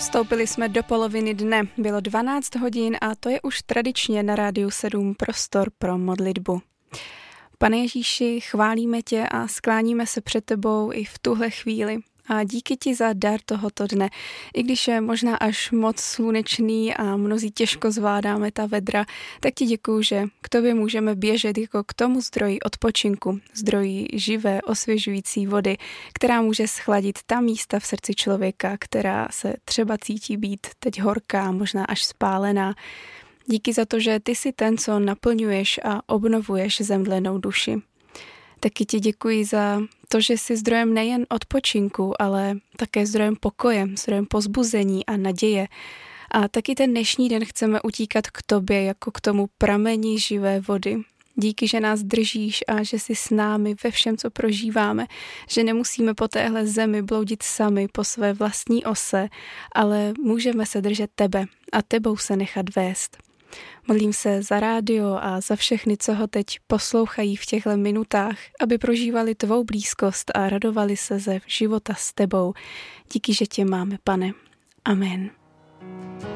Vstoupili jsme do poloviny dne, bylo 12 hodin a to je už tradičně na Rádiu 7 prostor pro modlitbu. Pane Ježíši, chválíme tě a skláníme se před tebou i v tuhle chvíli. A díky ti za dar tohoto dne, i když je možná až moc slunečný a mnozí těžko zvládáme ta vedra, tak ti děkuju, že k tobě můžeme běžet jako k tomu zdroji odpočinku, zdroji živé, osvěžující vody, která může schladit ta místa v srdci člověka, která se třeba cítí být teď horká, možná až spálená. Díky za to, že ty jsi ten, co naplňuješ a obnovuješ zemdlenou duši. Taky ti děkuji za to, že jsi zdrojem nejen odpočinku, ale také zdrojem pokoje, zdrojem povzbuzení a naděje. A taky ten dnešní den chceme utíkat k tobě jako k tomu prameni živé vody. Díky, že nás držíš a že jsi s námi ve všem, co prožíváme, že nemusíme po téhle zemi bloudit sami po své vlastní ose, ale můžeme se držet tebe a tebou se nechat vést. Modlím se za rádio a za všechny, co ho teď poslouchají v těchto minutách, aby prožívali tvou blízkost a radovali se ze života s tebou. Díky, že tě máme, Pane. Amen.